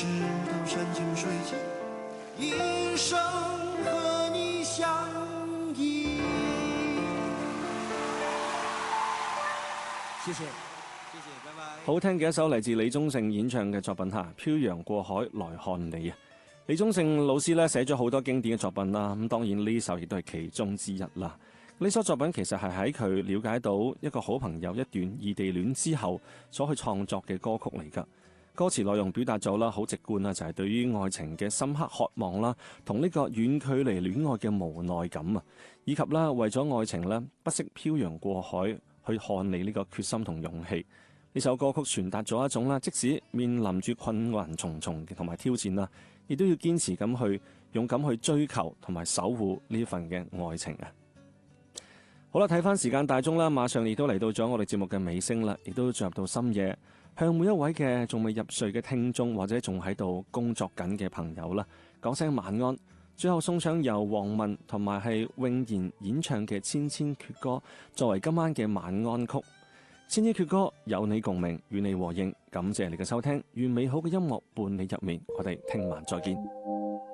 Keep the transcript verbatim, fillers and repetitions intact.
直到山窮水盡，一生和你相依。謝謝，謝謝，拜拜。 好聽嘅一首嚟自李宗盛演唱嘅作品吓，《漂洋過海來看你》啊！李宗盛老師咧寫咗好多經典嘅作品啦，咁當然呢首亦都係其中之一啦。呢首作品其實係喺佢了解到一個好朋友一段異地戀之後所去創作嘅歌曲嚟噶。歌詞內容表達咗啦，好直觀啦，就係對於愛情嘅深刻渴望啦，同呢個遠距離戀愛嘅無奈感啊，以及啦為咗愛情咧不惜漂洋過海去看你呢個決心同勇氣。呢首歌曲傳達咗一種啦，即使面臨住困難重重同埋挑戰啦，亦都要堅持咁去勇敢去追求同埋守護呢份嘅愛情啊！好啦，睇翻時間大鐘啦，馬上亦都嚟到咗我哋節目嘅尾聲啦，亦都進入到深夜，向每一位嘅仲未入睡嘅聽眾或者仲喺度工作緊嘅朋友啦，講聲晚安。最後送上由黃文同埋係詠妍演唱嘅《千千闕歌》作為今晚嘅晚安曲。千千闕歌有你共鳴，與你和應。感謝你嘅收聽，願美好嘅音樂伴你入眠。我哋聽晚再見。